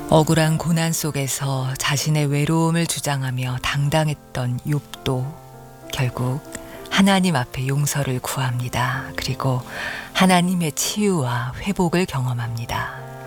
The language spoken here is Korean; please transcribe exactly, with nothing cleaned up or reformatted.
억울한 고난 속에서 자신의 외로움을 주장하며 당당했던 욥도 결국 하나님 앞에 용서를 구합니다. 그리고 하나님의 치유와 회복을 경험합니다.